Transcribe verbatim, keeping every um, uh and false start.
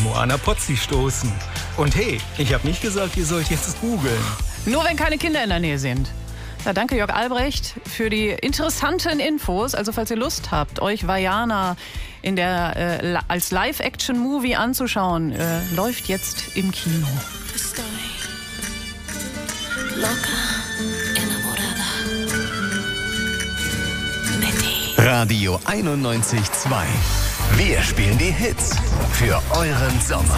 Moana Pozzi stoßen. Und hey, ich habe nicht gesagt, ihr sollt jetzt googeln. Nur wenn keine Kinder in der Nähe sind. Ja, danke Jörg Albrecht für die interessanten Infos. Also falls ihr Lust habt, euch Vaiana in der, äh, als Live-Action-Movie anzuschauen, äh, läuft jetzt im Kino. Radio einundneunzig Komma zwei. Wir spielen die Hits für euren Sommer.